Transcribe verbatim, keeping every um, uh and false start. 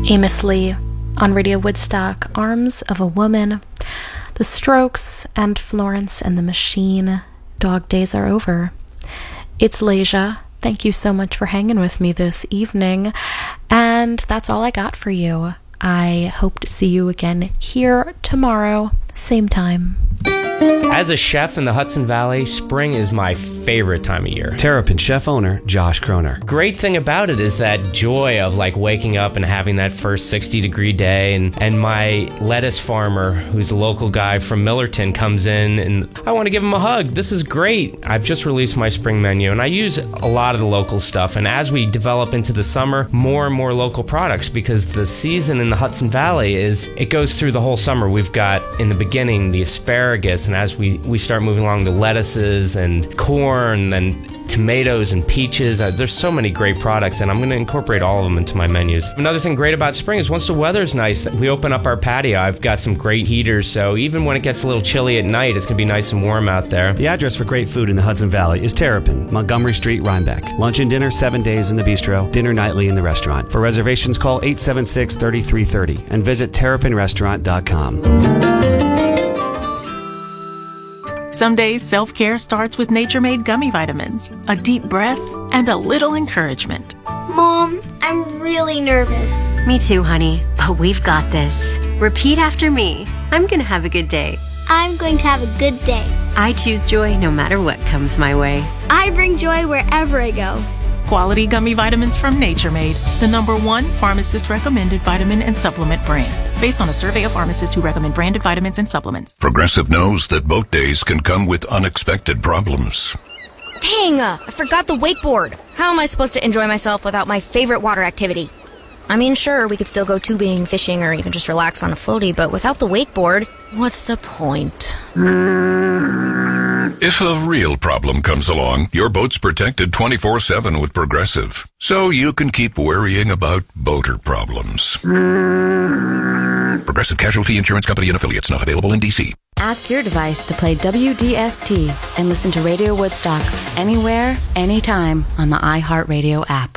Amos Lee on Radio Woodstock, Arms of a Woman, The Strokes, and Florence and the Machine, Dog Days Are Over. It's Leisha. Thank you so much for hanging with me this evening, and that's all I got for you. I hope to see you again here tomorrow, same time. As a chef in the Hudson Valley, spring is my favorite time of year. Terrapin chef owner Josh Kroner. Great thing about it is that joy of like waking up and having that first sixty degree day, and, and my lettuce farmer, who's a local guy from Millerton, comes in and I want to give him a hug. This is great. I've just released my spring menu and I use a lot of the local stuff, and as we develop into the summer, more and more local products, because the season in the Hudson Valley is, it goes through the whole summer. We've got in the beginning the asparagus, and as we, we start moving along the lettuces and corn and tomatoes and peaches. Uh, there's so many great products, and I'm going to incorporate all of them into my menus. Another thing great about spring is once the weather's nice, we open up our patio. I've got some great heaters, so even when it gets a little chilly at night, it's going to be nice and warm out there. The address for great food in the Hudson Valley is Terrapin, Montgomery Street, Rhinebeck. Lunch and dinner seven days in the bistro, dinner nightly in the restaurant. For reservations, call eight seven six, three three three zero and visit terrapin restaurant dot com. Some days, self-care starts with Nature-Made gummy vitamins, a deep breath, and a little encouragement. Mom, I'm really nervous. Me too, honey, but we've got this. Repeat after me. I'm going to have a good day. I'm going to have a good day. I choose joy no matter what comes my way. I bring joy wherever I go. Quality gummy vitamins from Nature Made, the number one pharmacist-recommended vitamin and supplement brand, based on a survey of pharmacists who recommend branded vitamins and supplements. Progressive knows that boat days can come with unexpected problems. Dang, uh, I forgot the wakeboard. How am I supposed to enjoy myself without my favorite water activity? I mean, sure, we could still go tubing, fishing, or even just relax on a floaty, but without the wakeboard, what's the point? If a real problem comes along, your boat's protected twenty-four seven with Progressive, so you can keep worrying about boater problems. Progressive Casualty Insurance Company and Affiliates, not available in D C. Ask your device to play W D S T and listen to Radio Woodstock anywhere, anytime on the iHeartRadio app.